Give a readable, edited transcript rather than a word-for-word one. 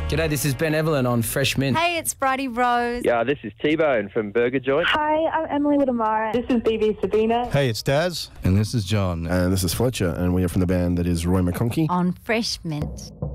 G'day, this is Ben Evelyn on Fresh Mint. Hey, it's Bridie Rose. Yeah, this is T-Bone from Burger Joint. Hi, I'm Emily Woodamara. This is BB Sabina. Hey, it's Daz. And this is John. And this is Fletcher, and we are from the band that is Roy McConkey. On Fresh Mint.